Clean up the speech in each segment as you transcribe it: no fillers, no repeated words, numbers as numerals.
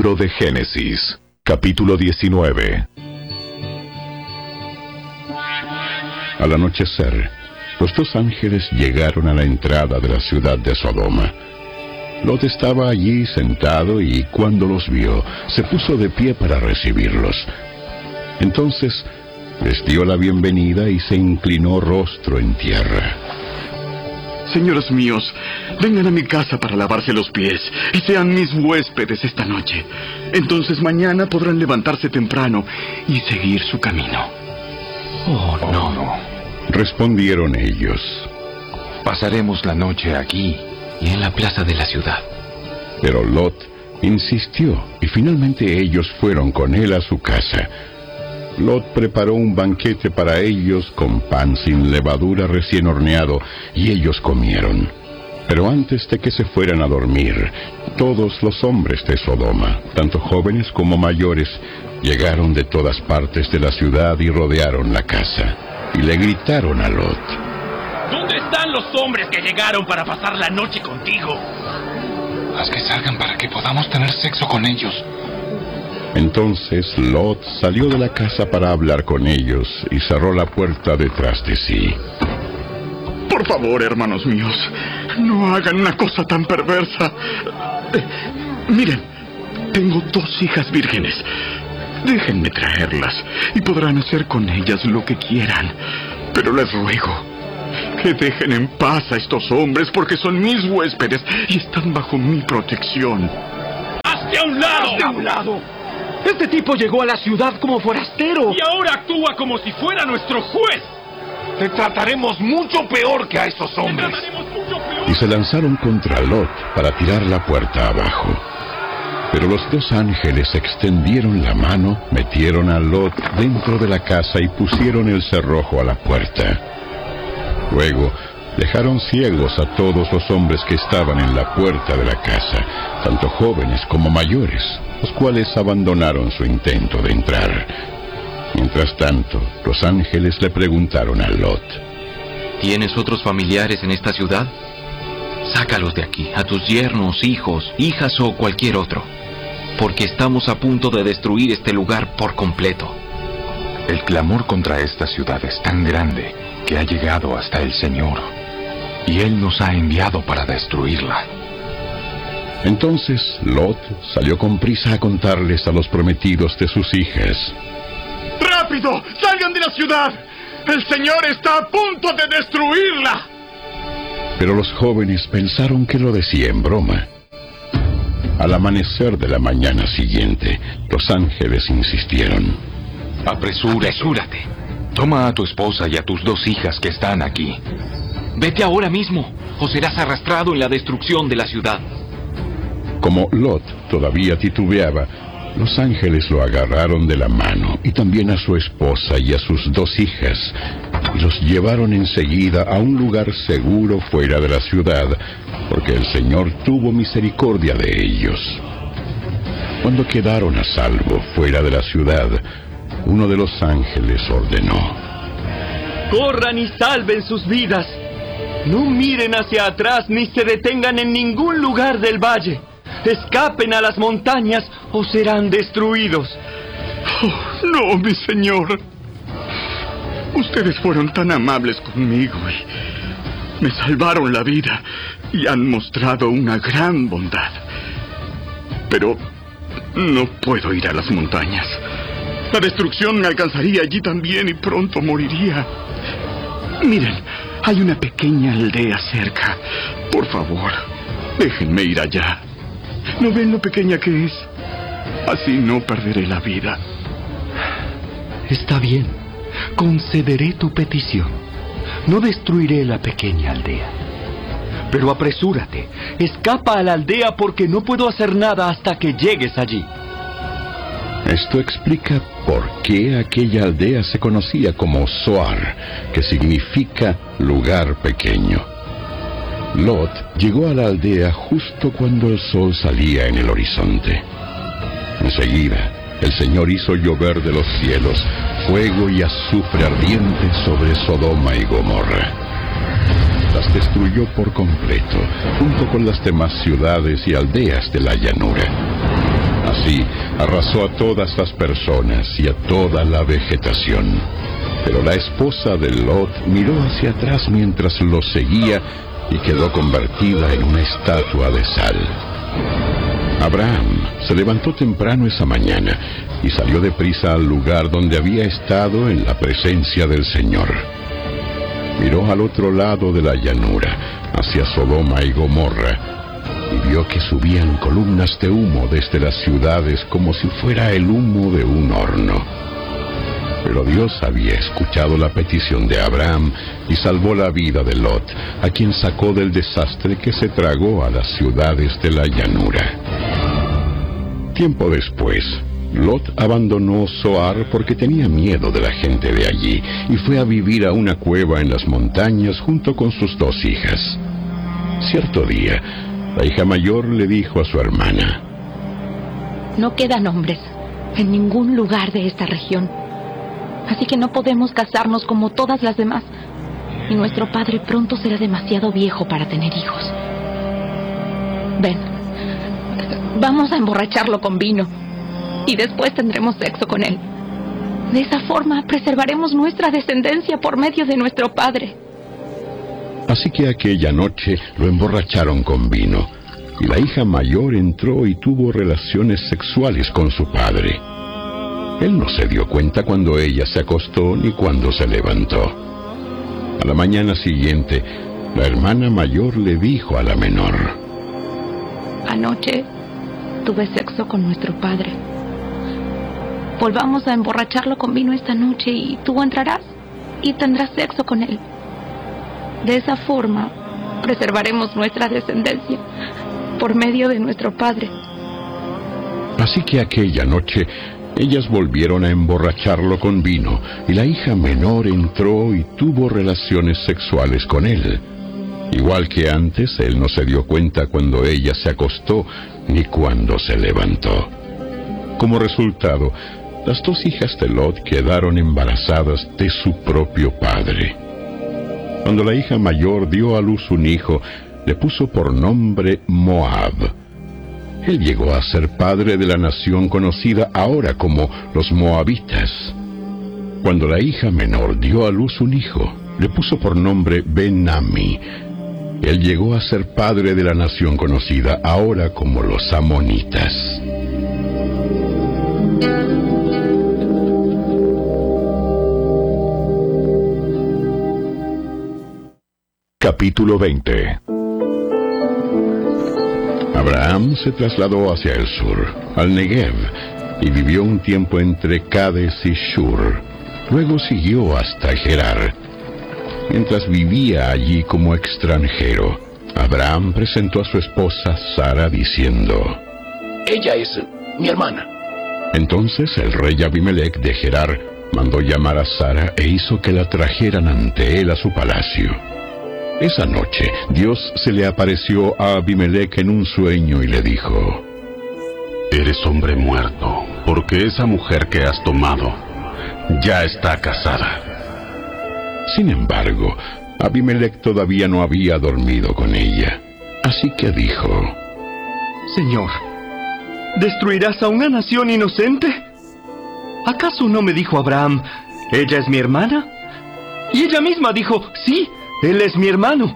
Libro de Génesis, capítulo 19. Al anochecer, los dos ángeles llegaron a la entrada de la ciudad de Sodoma. Lot estaba allí sentado y cuando los vio, se puso de pie para recibirlos. Entonces les dio la bienvenida y se inclinó rostro en tierra. Señores míos, vengan a mi casa para lavarse los pies y sean mis huéspedes esta noche. Entonces mañana podrán levantarse temprano y seguir su camino. Oh, no. Respondieron ellos. Pasaremos la noche aquí y en la plaza de la ciudad. Pero Lot insistió y finalmente ellos fueron con él a su casa. Lot preparó un banquete para ellos con pan sin levadura recién horneado, y ellos comieron. Pero antes de que se fueran a dormir, todos los hombres de Sodoma, tanto jóvenes como mayores, llegaron de todas partes de la ciudad y rodearon la casa, y le gritaron a Lot: ¿Dónde están los hombres que llegaron para pasar la noche contigo? Haz que salgan para que podamos tener sexo con ellos. Entonces Lot salió de la casa para hablar con ellos y cerró la puerta detrás de sí. Por favor, hermanos míos, no hagan una cosa tan perversa. Miren, tengo 2 hijas vírgenes. Déjenme traerlas y podrán hacer con ellas lo que quieran. Pero les ruego que dejen en paz a estos hombres porque son mis huéspedes y están bajo mi protección. ¡Hazte a un lado! ¡Hazte a un lado! Este tipo llegó a la ciudad como forastero. Y ahora actúa como si fuera nuestro juez. Te trataremos mucho peor que a estos hombres. Y se lanzaron contra Lot para tirar la puerta abajo. Pero los 2 ángeles extendieron la mano, metieron a Lot dentro de la casa y pusieron el cerrojo a la puerta. Luego dejaron ciegos a todos los hombres que estaban en la puerta de la casa, tanto jóvenes como mayores, los cuales abandonaron su intento de entrar. Mientras tanto, los ángeles le preguntaron a Lot: ¿Tienes otros familiares en esta ciudad? Sácalos de aquí, a tus yernos, hijos, hijas o cualquier otro, porque estamos a punto de destruir este lugar por completo. El clamor contra esta ciudad es tan grande que ha llegado hasta el Señor, y Él nos ha enviado para destruirla. Entonces Lot salió con prisa a contarles a los prometidos de sus hijas: ¡Rápido! ¡Salgan de la ciudad! ¡El Señor está a punto de destruirla! Pero los jóvenes pensaron que lo decía en broma. Al amanecer de la mañana siguiente, los ángeles insistieron: Apresúrate. Toma a tu esposa y a tus 2 hijas que están aquí. Vete ahora mismo, o serás arrastrado en la destrucción de la ciudad. Como Lot todavía titubeaba, los ángeles lo agarraron de la mano, y también a su esposa y a sus 2 hijas, y los llevaron enseguida a un lugar seguro fuera de la ciudad, porque el Señor tuvo misericordia de ellos. Cuando quedaron a salvo fuera de la ciudad, uno de los ángeles ordenó: ¡Corran y salven sus vidas! No miren hacia atrás ni se detengan en ningún lugar del valle. Escapen a las montañas o serán destruidos. Oh, no, mi señor. Ustedes fueron tan amables conmigo y me salvaron la vida y han mostrado una gran bondad. Pero no puedo ir a las montañas. La destrucción me alcanzaría allí también y pronto moriría. Miren, hay una pequeña aldea cerca. Por favor, déjenme ir allá. ¿No ven lo pequeña que es? Así no perderé la vida. Está bien, concederé tu petición. No destruiré la pequeña aldea. Pero apresúrate, escapa a la aldea porque no puedo hacer nada hasta que llegues allí. Esto explica por qué aquella aldea se conocía como Zoar, que significa lugar pequeño. Lot llegó a la aldea justo cuando el sol salía en el horizonte. Enseguida, el Señor hizo llover de los cielos fuego y azufre ardiente sobre Sodoma y Gomorra. Las destruyó por completo, junto con las demás ciudades y aldeas de la llanura. Así, arrasó a todas las personas y a toda la vegetación. Pero la esposa de Lot miró hacia atrás mientras lo seguía y quedó convertida en una estatua de sal. Abraham se levantó temprano esa mañana y salió deprisa al lugar donde había estado en la presencia del Señor. Miró al otro lado de la llanura, hacia Sodoma y Gomorra, y vio que subían columnas de humo desde las ciudades como si fuera el humo de un horno. Pero Dios había escuchado la petición de Abraham y salvó la vida de Lot, a quien sacó del desastre que se tragó a las ciudades de la llanura. Tiempo después, Lot abandonó Zoar porque tenía miedo de la gente de allí y fue a vivir a una cueva en las montañas junto con sus 2 hijas. Cierto día, la hija mayor le dijo a su hermana: No quedan hombres en ningún lugar de esta región, así que no podemos casarnos como todas las demás, y nuestro padre pronto será demasiado viejo para tener hijos. Ven, vamos a emborracharlo con vino, y después tendremos sexo con él. De esa forma preservaremos nuestra descendencia por medio de nuestro padre. Así que aquella noche lo emborracharon con vino, y la hija mayor entró y tuvo relaciones sexuales con su padre. Él no se dio cuenta cuando ella se acostó ni cuando se levantó. A la mañana siguiente, la hermana mayor le dijo a la menor: Anoche tuve sexo con nuestro padre. Volvamos a emborracharlo con vino esta noche y tú entrarás y tendrás sexo con él. De esa forma, preservaremos nuestra descendencia por medio de nuestro padre. Así que aquella noche, ellas volvieron a emborracharlo con vino, y la hija menor entró y tuvo relaciones sexuales con él. Igual que antes, él no se dio cuenta cuando ella se acostó ni cuando se levantó. Como resultado, las 2 hijas de Lot quedaron embarazadas de su propio padre. Cuando la hija mayor dio a luz un hijo, le puso por nombre Moab. Él llegó a ser padre de la nación conocida ahora como los Moabitas. Cuando la hija menor dio a luz un hijo, le puso por nombre Ben-Ami. Él llegó a ser padre de la nación conocida ahora como los Amonitas. Capítulo 20. Abraham se trasladó hacia el sur, al Negev, y vivió un tiempo entre Cades y Shur. Luego siguió hasta Gerar. Mientras vivía allí como extranjero, Abraham presentó a su esposa Sara diciendo: Ella es mi hermana. Entonces el rey Abimelec de Gerar mandó llamar a Sara e hizo que la trajeran ante él a su palacio. Esa noche, Dios se le apareció a Abimelec en un sueño y le dijo: Eres hombre muerto, porque esa mujer que has tomado ya está casada. Sin embargo, Abimelec todavía no había dormido con ella. Así que dijo: Señor, ¿destruirás a una nación inocente? ¿Acaso no me dijo Abraham: ella es mi hermana? Y ella misma dijo: sí, él es mi hermano.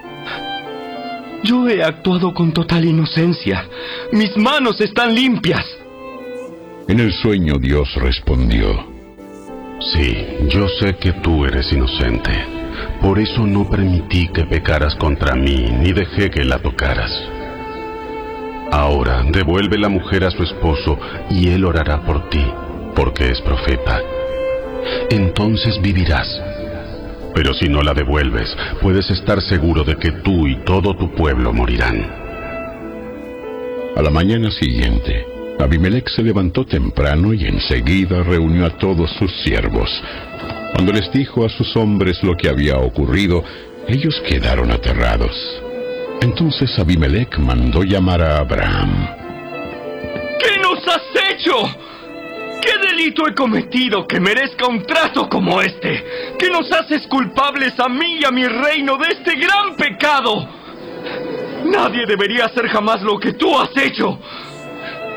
Yo he actuado con total inocencia. Mis manos están limpias. En el sueño Dios respondió: Sí, yo sé que tú eres inocente. Por eso no permití que pecaras contra mí, ni dejé que la tocaras. Ahora, devuelve la mujer a su esposo, y él orará por ti, porque es profeta. Entonces vivirás. Pero si no la devuelves, puedes estar seguro de que tú y todo tu pueblo morirán. A la mañana siguiente, Abimelec se levantó temprano y enseguida reunió a todos sus siervos. Cuando les dijo a sus hombres lo que había ocurrido, ellos quedaron aterrados. Entonces Abimelec mandó llamar a Abraham. ¿Qué nos has hecho? ¿Qué delito he cometido que merezca un trato como este? ¿Que nos haces culpables a mí y a mi reino de este gran pecado? Nadie debería hacer jamás lo que tú has hecho.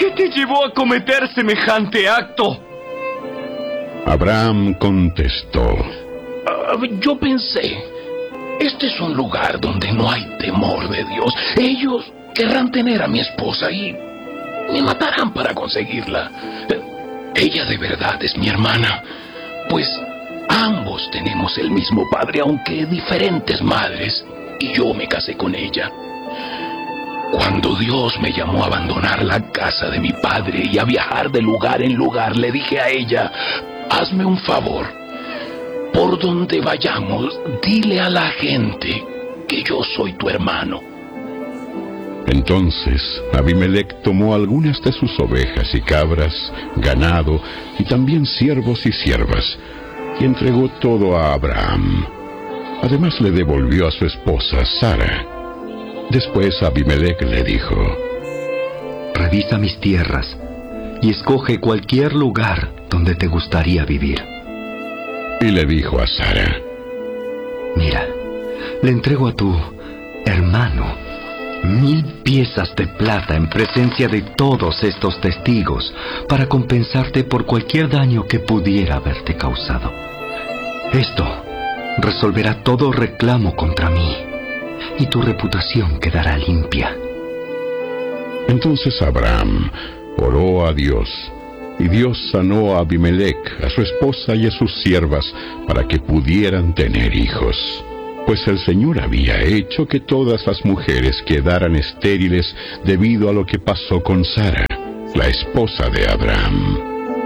¿Qué te llevó a cometer semejante acto? Abraham contestó: Yo pensé, este es un lugar donde no hay temor de Dios. Ellos querrán tener a mi esposa y me matarán para conseguirla. Ella de verdad es mi hermana, pues ambos tenemos el mismo padre, aunque diferentes madres, y yo me casé con ella. Cuando Dios me llamó a abandonar la casa de mi padre y a viajar de lugar en lugar, le dije a ella: hazme un favor, por donde vayamos, dile a la gente que yo soy tu hermano. Entonces Abimelec tomó algunas de sus ovejas y cabras, ganado y también siervos y siervas, y entregó todo a Abraham. Además le devolvió a su esposa Sara. Después Abimelec le dijo: Revisa mis tierras y escoge cualquier lugar donde te gustaría vivir. Y le dijo a Sara: Mira, le entrego a tu hermano 1000 piezas de plata en presencia de todos estos testigos para compensarte por cualquier daño que pudiera haberte causado. Esto resolverá todo reclamo contra mí y tu reputación quedará limpia. Entonces Abraham oró a Dios, y Dios sanó a Abimelec, a su esposa y a sus siervas, para que pudieran tener hijos. Pues el Señor había hecho que todas las mujeres quedaran estériles debido a lo que pasó con Sara, la esposa de Abraham.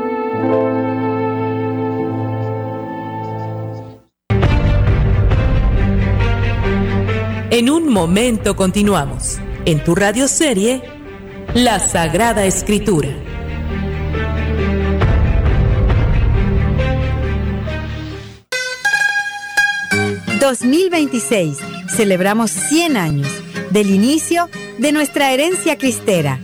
En un momento continuamos, en tu radioserie, La Sagrada Escritura. ...2026... celebramos 100 años... ...del inicio de nuestra herencia cristera.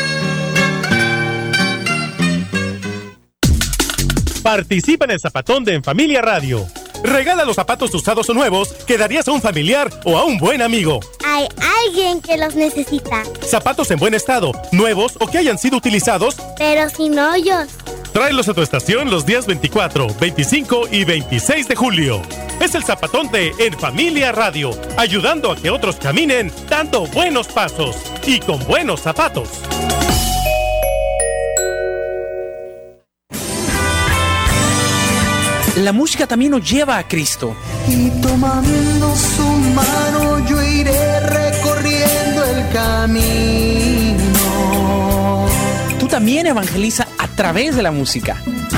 Participa en el Zapatón de En Familia Radio. Regala los zapatos usados o nuevos que darías a un familiar o a un buen amigo. Hay alguien que los necesita. Zapatos en buen estado, nuevos o que hayan sido utilizados, pero sin hoyos. Tráelos a tu estación los días 24, 25 y 26 de julio. Es el Zapatón de En Familia Radio, ayudando a que otros caminen dando buenos pasos y con buenos zapatos. La música también nos lleva a Cristo. Y tomando su mano yo iré recorriendo el camino. Tú también evangeliza a través de la música.